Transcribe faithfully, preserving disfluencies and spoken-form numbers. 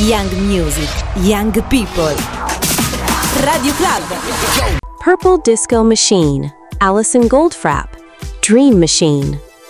Young music, young people. Radio Club. Purple Disco Machine, Alison Goldfrapp, Dream Machine.